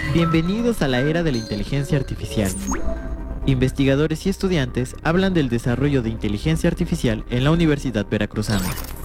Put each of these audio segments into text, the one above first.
Bienvenidos a la era de la inteligencia artificial. Investigadores y estudiantes hablan del desarrollo de inteligencia artificial en la Universidad Veracruzana.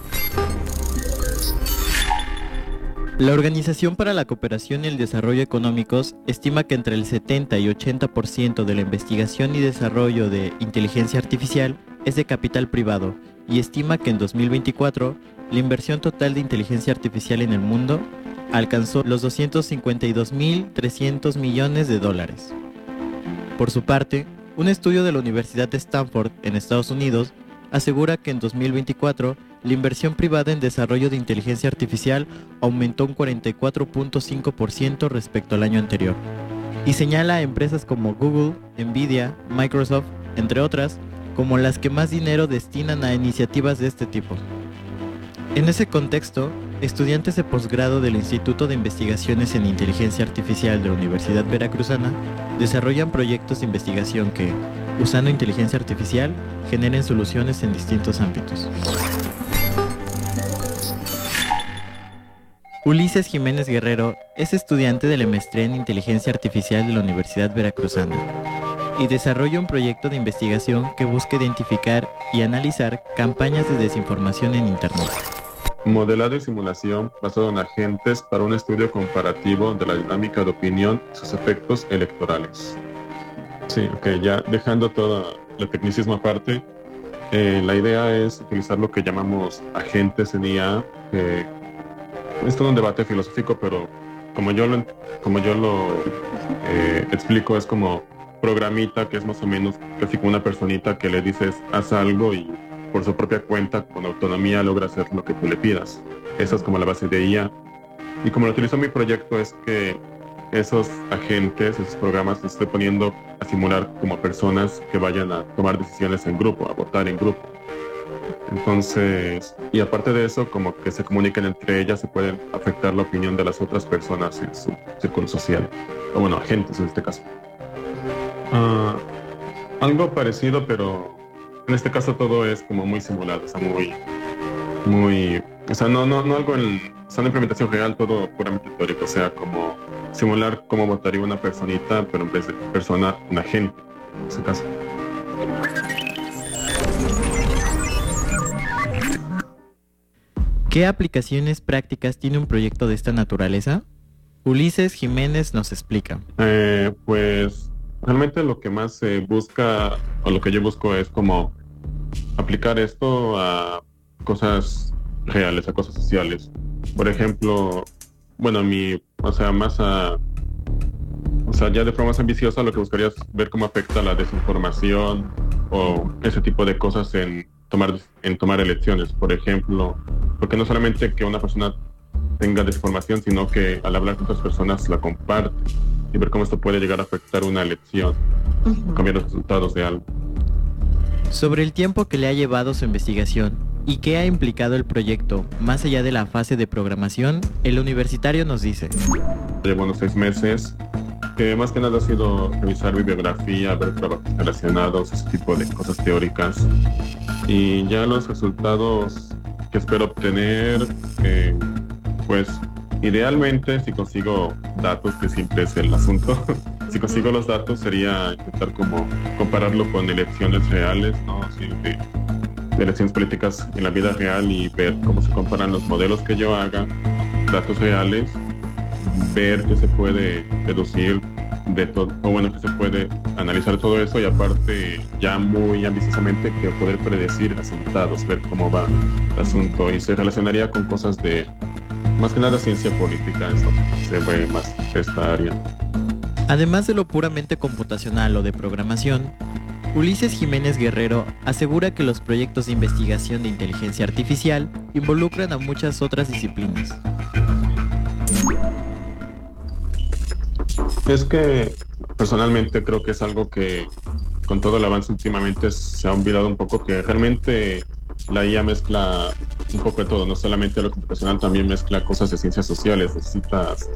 La Organización para la Cooperación y el Desarrollo Económicos estima que entre el 70 y 80% de la investigación y desarrollo de inteligencia artificial es de capital privado y estima que en 2024 la inversión total de inteligencia artificial en el mundo alcanzó los 252.300 millones de dólares. Por su parte, un estudio de la Universidad de Stanford en Estados Unidos asegura que en 2024 la inversión privada en desarrollo de inteligencia artificial aumentó un 44.5% respecto al año anterior, y señala a empresas como Google, Nvidia, Microsoft, entre otras, como las que más dinero destinan a iniciativas de este tipo. En ese contexto, estudiantes de posgrado del Instituto de Investigaciones en Inteligencia Artificial de la Universidad Veracruzana desarrollan proyectos de investigación que, usando inteligencia artificial, generen soluciones en distintos ámbitos. Ulises Jiménez Guerrero es estudiante de la maestría en Inteligencia Artificial de la Universidad Veracruzana y desarrolla un proyecto de investigación que busca identificar y analizar campañas de desinformación en Internet. Modelado y simulación basado en agentes para un estudio comparativo de la dinámica de opinión y sus efectos electorales. Sí, ok, ya dejando todo el tecnicismo aparte, la idea es utilizar lo que llamamos agentes en IA. Es todo un debate filosófico, pero como yo lo explico, es como programita, que es más o menos casi como una personita que le dices haz algo y por su propia cuenta, con autonomía, logra hacer lo que tú le pidas. Eso es como la base de IA. Y como lo utilizo en mi proyecto es que esos agentes, esos programas, los estoy poniendo a simular como personas que vayan a tomar decisiones en grupo, a votar en grupo. Entonces, y aparte de eso, como que se comunican entre ellas, se pueden afectar la opinión de las otras personas en su círculo social. O bueno, agentes en este caso. Algo parecido, pero en este caso todo es como muy simulado, o sea, o sea, no algo en una implementación real, todo puramente teórico, o sea, como simular cómo votaría una personita, pero en vez de persona, un agente, en ese caso. ¿Qué aplicaciones prácticas tiene un proyecto de esta naturaleza? Ulises Jiménez nos explica. Pues realmente lo que más se busca, o lo que yo busco es como aplicar esto a cosas reales, a cosas sociales. Por ejemplo, bueno, ya de forma más ambiciosa, lo que buscaría es ver cómo afecta la desinformación o ese tipo de cosas en tomar elecciones. Por ejemplo, porque no solamente que una persona tenga desinformación, sino que al hablar con otras personas la comparte y ver cómo esto puede llegar a afectar una elección, cambiar los resultados de algo. Sobre el tiempo que le ha llevado su investigación y qué ha implicado el proyecto más allá de la fase de programación, el universitario nos dice: Llevo unos 6 meses, que más que nada ha sido revisar bibliografía, ver trabajos relacionados, ese tipo de cosas teóricas. Y ya los resultados que espero obtener, pues idealmente si consigo datos, que siempre es el asunto, si consigo los datos sería intentar como compararlo con elecciones reales, ¿no? Así de elecciones políticas en la vida real y ver cómo se comparan los modelos que yo haga, datos reales, ver qué se puede deducir de todo, o bueno, que se puede analizar todo eso y aparte ya muy ambiciosamente que poder predecir resultados, ver cómo va el asunto y se relacionaría con cosas de más que nada ciencia política, eso se ve más esta área. Además de lo puramente computacional o de programación, Ulises Jiménez Guerrero asegura que los proyectos de investigación de inteligencia artificial involucran a muchas otras disciplinas. Es que personalmente creo que es algo que con todo el avance últimamente se ha olvidado un poco, que realmente la IA mezcla un poco de todo, no solamente lo computacional, también mezcla cosas de ciencias sociales, necesitas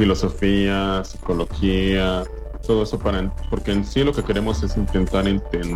filosofía, psicología, todo eso porque en sí lo que queremos es intentar entender